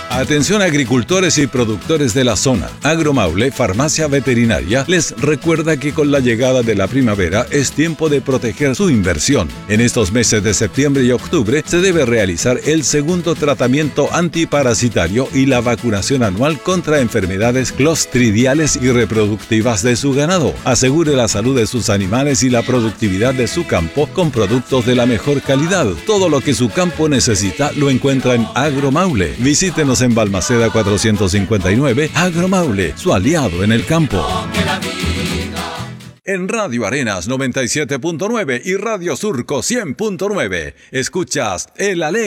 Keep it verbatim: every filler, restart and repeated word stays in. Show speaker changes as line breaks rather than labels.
Atención agricultores y productores de la zona. Agromaule, farmacia veterinaria, les recuerda que con la llegada de la primavera es tiempo de proteger su inversión. En estos meses de septiembre y octubre se debe realizar el segundo tratamiento antiparasitario y la vacunación anual contra enfermedades clostridiales y reproductivas de su ganado. Asegure la salud de sus animales y la productividad de su campo con productos de la mejor calidad. Todo lo que su campo necesita lo encuentra en Agromaule. Visítenos en Balmaceda cuatrocientos cincuenta y nueve. Agromaule, su aliado en el campo. En Radio Arenas noventa y siete punto nueve y Radio Surco cien punto nueve, escuchas El Alegre.